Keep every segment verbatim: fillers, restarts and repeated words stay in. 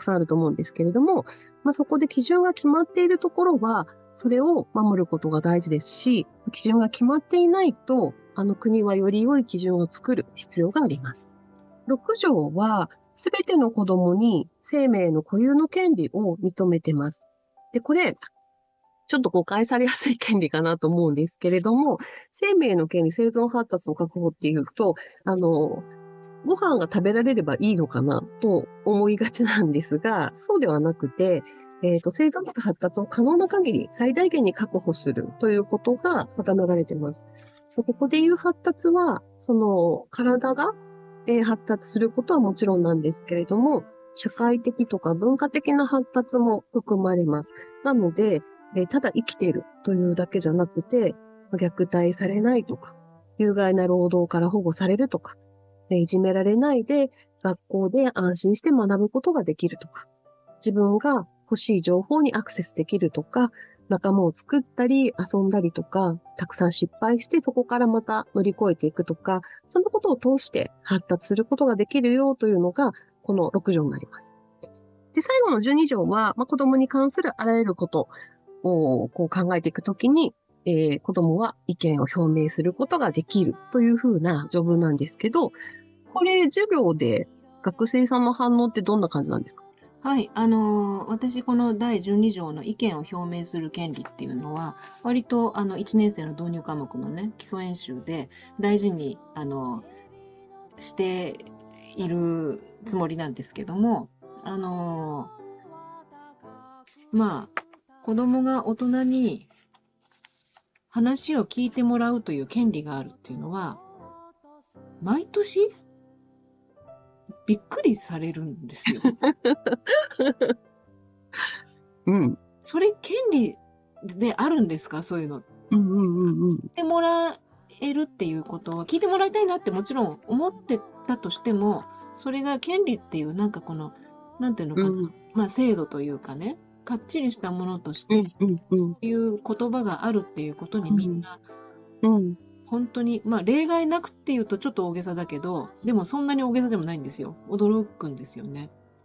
くさんあると思うんですけれども、まあ、そこで基準が決まっているところは、それを守ることが大事ですし、基準が決まっていないと、あの国はより良い基準を作る必要があります。ろく条は、すべての子供に生命の固有の権利を認めています。で、これ、ちょっと誤解されやすい権利かなと思うんですけれども、生命の権利、生存発達の確保っていうと、あの、ご飯が食べられればいいのかなと思いがちなんですが、そうではなくて、えっと、生存とか発達を可能な限り最大限に確保するということが定められています。ここでいう発達は、その体が、えー発達することはもちろんなんですけれども、社会的とか文化的な発達も含まれます。なので、えーただ生きているというだけじゃなくて、虐待されないとか、有害な労働から保護されるとか、えーいじめられないで学校で安心して学ぶことができるとか、自分が欲しい情報にアクセスできるとか、仲間を作ったり遊んだりとか、たくさん失敗してそこからまた乗り越えていくとか、そんなことを通して発達することができるよというのが、このろく条になります。で、最後のじゅうに条は、まあ、子供に関するあらゆることをこう考えていくときに、えー子供は意見を表明することができるというふうな条文なんですけど、これ授業で学生さんの反応ってどんな感じなんですか？ はい、あのー私このだいじゅうに条の意見を表明する権利っていうのは、割とあのいちねん生の導入科目のね、基礎演習で大事にあのしているつもりなんですけども、あのーまあ、子供が大人に話を聞いてもらうという権利があるっていうのは、毎年びっくりされるんですよ。 うん。 それ権利であるんですか、そういうの。 うんうんうんうん。 聞いてもらえるっていうことは、聞いてもらいたいなってもちろん思ってたとしても、それが権利っていうなんかこの、なんていうのかな、 うんまあ制度というかね、かっちりしたものとして、 うんうんうそんういう言葉があるっていうことにうんみんな、 うん本当に、まあ例外なくっていうとちょっと大げさだけど、でもそんなに大げさでもないんですよ。驚くんですよね。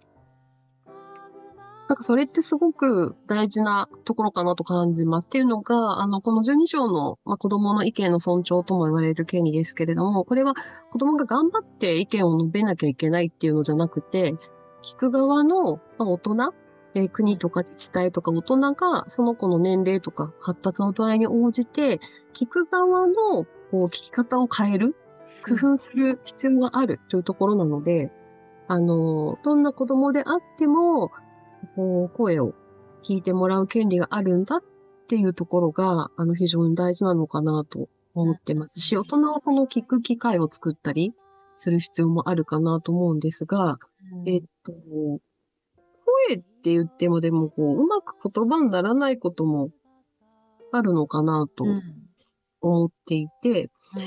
なんかそれってすごく大事なところかなと感じます。っていうのが、あの、このじゅうに条の、まあ、子供の意見の尊重とも言われる権利ですけれども、これは子供が頑張って意見を述べなきゃいけないっていうのじゃなくて、聞く側の、まあ、大人、えー国とか自治体とか大人がその子の年齢とか発達の度合いに応じて、聞く側のこう聞き方を変える、工夫する必要があるというところなので、あの、どんな子供であっても、こう、声を聞いてもらう権利があるんだっていうところが、あの、非常に大事なのかなと思ってますし、大人はその聞く機会を作ったりする必要もあるかなと思うんですが、えっと、声って言ってもでもこう、うまく言葉にならないこともあるのかなとうん。 思っていて、 うん。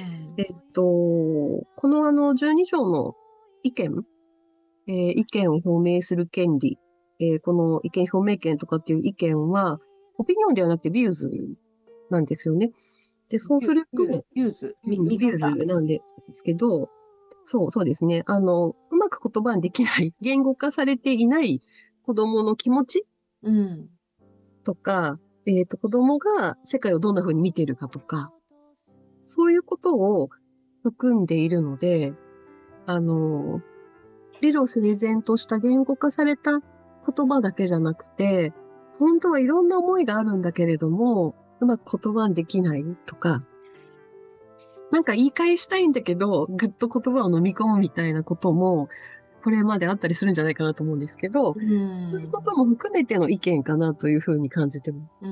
えっと、このあの、じゅうに条の意見、えー意見を表明する権利、えーこの意見表明権とかっていう意見は、オピニオンではなくてビューズなんですよね。で、そうすると、 ユユーズ、み、 うん、ビューズ見方。 なんですけど、そう、そうですね。あの、うまく言葉にできない、言語化されていない子供の気持ちうん。 とか、えっと、子供が世界をどんな風に見ているかとか、そういうことを含んでいるので、あの、理路整然とした言語化された言葉だけじゃなくて、本当はいろんな思いがあるんだけれども、うまく言葉にできないとか、なんか言い返したいんだけど、ぐっと言葉を飲み込むみたいなことも、これまであったりするんじゃないかなと思うんですけど、 うそういうこん。 とも含めての意見かなというふうに感じてます。 うん。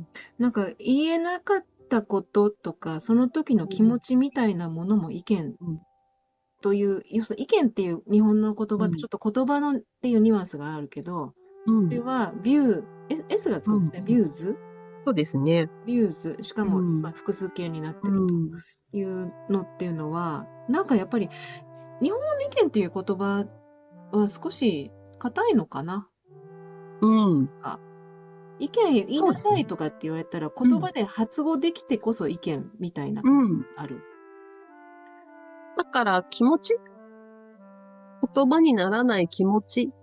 なんか言えなかったこととか、その時の気持ちみたいなものも意見うん、 という、要するに意見っていう日本の言葉ってちうん、 ょっと言葉のっていうニュアンスがあるけど、それうん、 はビュー、S, S がつくんうん。 ですね。ビューズそうですね。 ビューズ。しかも、まあ、 うん、 複数形になっうてるとん、 いうのっていうのは、なんかやっぱり日本語の意見っていう言葉は少し硬いのかな。 うん。 あ意見言いなそうですね。 さいとかって言われたら、 うん、 言葉で発語できてこそ意見みたいなう感じん。 ある。 だから気持ち言葉にならない気持ち